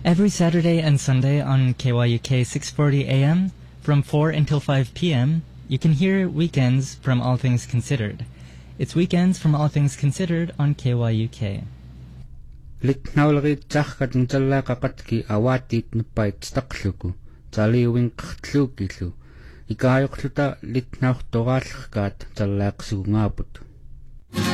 Every Saturday and Sunday on KYUK 640 AM from 4 until 5 p.m., you can hear Weekends from All Things Considered. It's Weekends from All Things Considered on KYUK. Litnaulrit tsahkatn tsallaqaqatki awaatit nuppait staqluku taliuwinqertluukillu ikaayuqluta litnaurtoraallrkaat tallaaqsugungaaput